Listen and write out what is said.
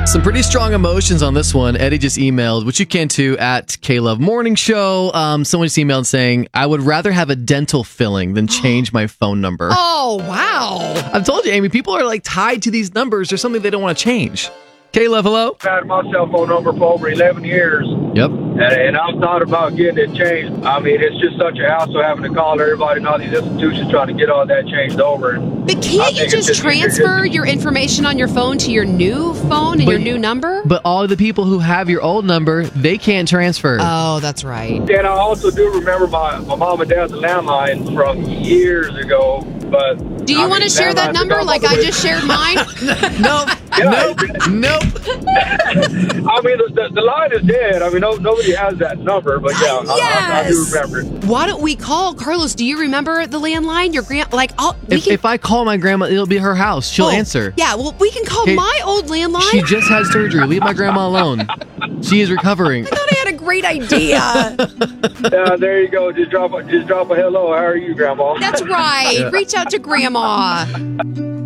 Some pretty strong emotions on this one. Eddie just emailed, which you can too, at K-Love Morning Show. Someone just emailed saying, I would rather have a dental filling than change my phone number. Oh, wow. I've told you, Amy, people are like tied to these numbers. There's something they don't want to change. K-Love, hello? I've had my cell phone number for over 11 years. Yep. And I've thought about getting it changed. I mean, it's just such a hassle having to call everybody and all these institutions trying to get all that changed over. But can't you just transfer your information on your phone to your new phone and your new number? But all the people who have your old number, they can't transfer. Oh, that's right. And I also do remember my mom and dad's landlines from years ago. But do you want to share that number like I just shared mine? Nope. I mean, the line is dead. I mean, nobody has that number, but yeah, I do remember it. Why don't we call Carlos? Do you remember the landline? Your if I call my grandma, it'll be her house. She'll answer. Yeah, well, we can call my old landline. She just had surgery. Leave my grandma alone. She is recovering. I thought I had a great idea. There you go. Just drop a hello. How are you, Grandma? That's right. Reach out to Grandma.